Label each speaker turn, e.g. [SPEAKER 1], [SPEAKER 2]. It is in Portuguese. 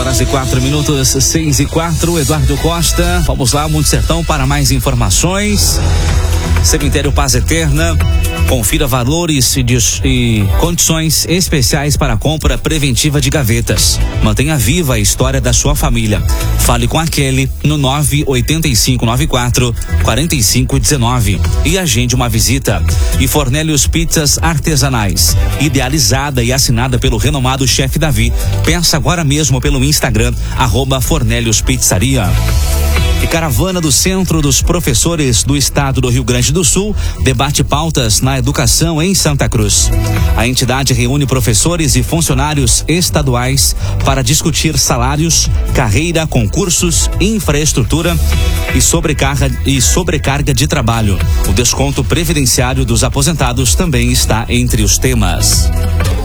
[SPEAKER 1] 6:04, 6:04, Eduardo Costa. Vamos lá, Monte Sertão, para mais informações. Cemitério Paz Eterna. Confira valores e condições especiais para a compra preventiva de gavetas. Mantenha viva a história da sua família. Fale com a Kelly no 98594-4519 e agende uma visita. E Fornélios Pizzas Artesanais, idealizada e assinada pelo renomado chefe Davi. Peça agora mesmo pelo Instagram, @Fornélios Pizzaria. E caravana do Centro dos Professores do Estado do Rio Grande do Sul debate pautas na educação em Santa Cruz. A entidade reúne professores e funcionários estaduais para discutir salários, carreira, concursos, infraestrutura e sobrecarga de trabalho. O desconto previdenciário dos aposentados também está entre os temas.